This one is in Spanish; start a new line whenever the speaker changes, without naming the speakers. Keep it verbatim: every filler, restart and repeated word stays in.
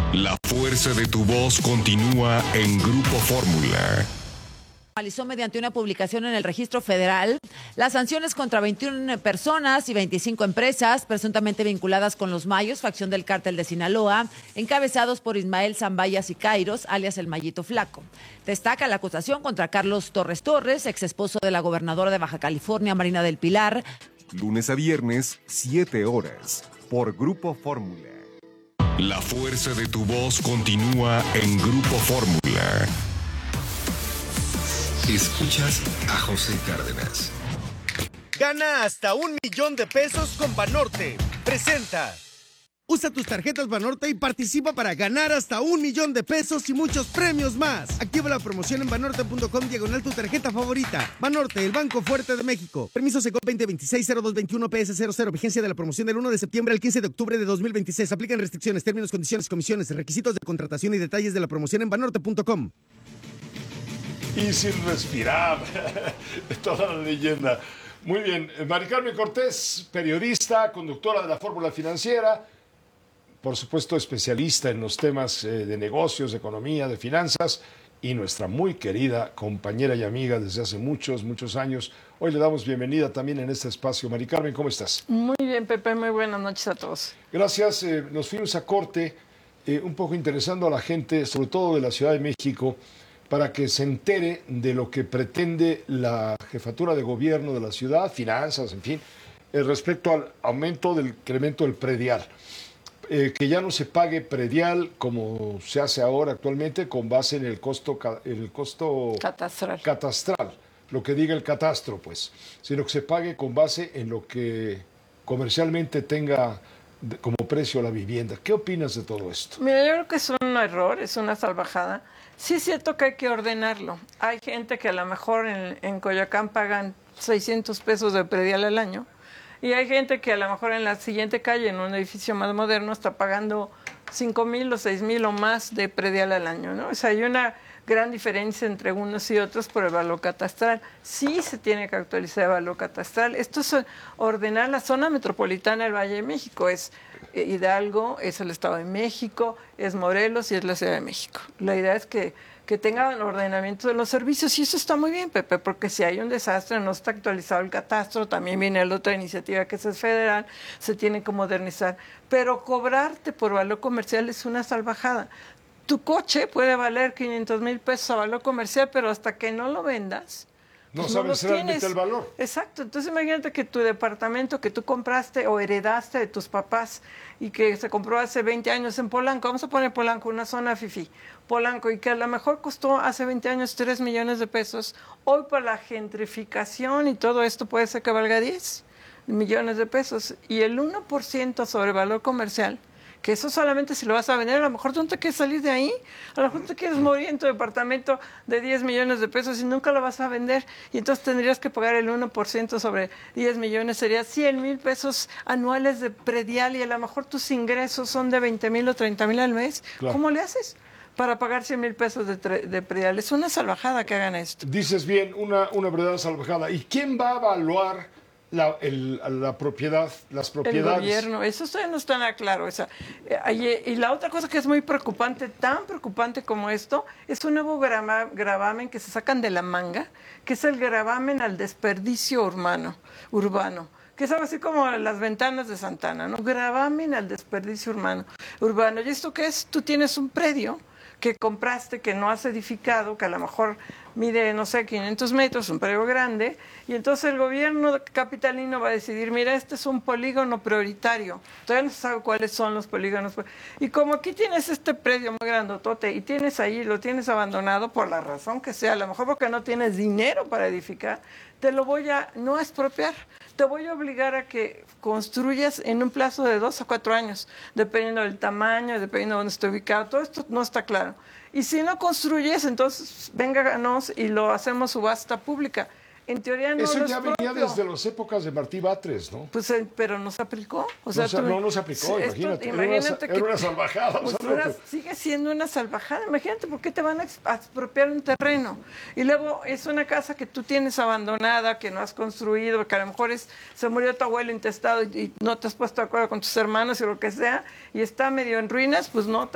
La fuerza de tu voz continúa en Grupo Fórmula.
Realizó mediante una publicación en el Registro Federal las sanciones contra veintiuna personas y veinticinco empresas presuntamente vinculadas con los Mayos, facción del Cártel de Sinaloa, encabezados por Ismael Zambaya Sicairos, alias el Mayito Flaco. Destaca la acusación contra Carlos Torres Torres, ex esposo de la gobernadora de Baja California, Marina del Pilar.
Lunes a viernes, siete horas, por Grupo Fórmula. La fuerza de tu voz continúa en Grupo Fórmula. Escuchas a José Cárdenas.
Gana hasta un millón de pesos con Banorte. Presenta. Usa tus tarjetas Banorte y participa para ganar hasta un millón de pesos y muchos premios más. Activa la promoción en banorte punto com diagonal tu tarjeta favorita. Banorte, el Banco Fuerte de México. Permiso Secop veinte veintiséis cero dos veintiuno P S cero cero. Vigencia de la promoción del uno de septiembre al quince de octubre de dos mil veintiséis. Aplican restricciones, términos, condiciones, comisiones, requisitos de contratación y detalles de la promoción en banorte punto com.
Y sin respirar, toda la leyenda. Muy bien, Mari Carmen Cortés, periodista, conductora de la Fórmula Financiera, por supuesto especialista en los temas eh, de negocios, de economía, de finanzas, y nuestra muy querida compañera y amiga desde hace muchos, muchos años. Hoy le damos bienvenida también en este espacio. Mari Carmen, ¿cómo estás?
Muy bien, Pepe, muy buenas noches a todos.
Gracias, eh, nos fuimos a corte, eh, un poco interesando a la gente, sobre todo de la Ciudad de México, para que se entere de lo que pretende la jefatura de gobierno de la ciudad, finanzas, en fin, eh, respecto al aumento del incremento del predial. Eh, que ya no se pague predial como se hace ahora actualmente con base en el costo, el costo
catastral.
catastral, lo que diga el catastro, pues, sino que se pague con base en lo que comercialmente tenga como precio la vivienda. ¿Qué opinas de todo esto?
Mira, yo creo que es un error, es una salvajada. Sí es cierto que hay que ordenarlo. Hay gente que a lo mejor en, en Coyoacán pagan seiscientos pesos de predial al año y hay gente que a lo mejor en la siguiente calle, en un edificio más moderno, está pagando cinco mil o seis mil o más de predial al año, ¿no? O sea, hay una gran diferencia entre unos y otros por el valor catastral. Sí se tiene que actualizar el valor catastral. Esto es ordenar la zona metropolitana del Valle de México. Es Hidalgo, es el Estado de México, es Morelos y es la Ciudad de México. La idea es que, que tengan ordenamiento de los servicios y eso está muy bien, Pepe, porque si hay un desastre, no está actualizado el catastro, también viene la otra iniciativa que es federal, se tiene que modernizar. Pero cobrarte por valor comercial es una salvajada. Tu coche puede valer quinientos mil pesos a valor comercial, pero hasta que no lo vendas,
no
pues
sabes
no
realmente
tienes
el valor.
Exacto. Entonces imagínate que tu departamento que tú compraste o heredaste de tus papás y que se compró hace veinte años en Polanco, vamos a poner Polanco, una zona fifí, Polanco, y que a lo mejor costó hace veinte años tres millones de pesos, hoy por la gentrificación y todo esto puede ser que valga diez millones de pesos, y el uno por ciento sobre valor comercial, que eso solamente si lo vas a vender, a lo mejor tú no te quieres salir de ahí, a lo mejor te quieres morir en tu departamento de diez millones de pesos y nunca lo vas a vender, y entonces tendrías que pagar el uno por ciento sobre diez millones, sería cien mil pesos anuales de predial, y a lo mejor tus ingresos son de veinte mil o treinta mil al mes. Claro. ¿Cómo le haces para pagar cien mil pesos de, de predial? Es una salvajada que hagan esto.
Dices bien, una, una verdadera salvajada. ¿Y quién va a evaluar La, el, la propiedad, las propiedades?
El gobierno, eso todavía no está nada claro. Esa. Eh, y la otra cosa que es muy preocupante, tan preocupante como esto, es un nuevo grama, gravamen que se sacan de la manga, que es el gravamen al desperdicio urbano, urbano que es algo así como las ventanas de Santana, ¿no? Gravamen al desperdicio urbano. urbano. ¿Y esto qué es? Tú tienes un predio que compraste, que no has edificado, que a lo mejor mide, no sé, quinientos metros, un predio grande, y entonces el gobierno capitalino va a decidir, mira, este es un polígono prioritario, todavía no se sabe cuáles son los polígonos, y como aquí tienes este predio muy grandotote, y tienes ahí, lo tienes abandonado por la razón que sea, a lo mejor porque no tienes dinero para edificar, te lo voy a no expropiar, te voy a obligar a que construyas en un plazo de dos a cuatro años, dependiendo del tamaño, dependiendo de dónde esté ubicado, todo esto no está claro. Y si no construyes, entonces vénganos y lo hacemos subasta pública. En teoría no
Eso
lo
ya
es
venía
propio.
desde las épocas de Martí Batres, ¿no?
Pues, eh, pero no se aplicó. O sea,
no,
tú,
no, no se aplicó,
esto,
imagínate.
imagínate
era,
que,
una, era una salvajada.
Pues
o sea,
una,
que...
sigue siendo una salvajada. Imagínate por qué te van a expropiar un terreno. Y luego es una casa que tú tienes abandonada, que no has construido, que a lo mejor es, se murió tu abuelo intestado y, y no te has puesto de acuerdo con tus hermanos y lo que sea, y está medio en ruinas, pues no,